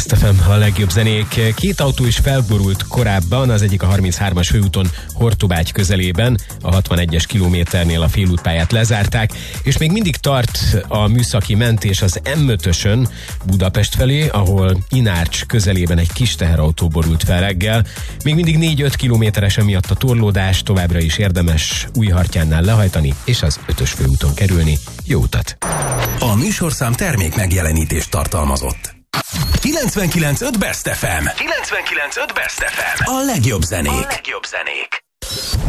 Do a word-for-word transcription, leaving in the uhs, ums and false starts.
Best ef em, a legjobb zenék. Két autó is felborult korábban, az egyik a harminchármas főúton Hortobágy közelében, a hatvanegyes kilométernél a félútpályát lezárták, és még mindig tart a műszaki mentés az em ötösön Budapest felé, ahol Inárcs közelében egy kis teherautó borult fel reggel. Még mindig négy-öt kilométeres emiatt a torlódás, továbbra is érdemes Újhartyánnál lehajtani, és az ötös főúton kerülni. Jó utat! A műsorszám termék megjelenítést tartalmazott. kilencvenkilenc pont öt Best ef em. kilencvenkilenc pont öt Best ef em. A legjobb zenék. A legjobb zenék.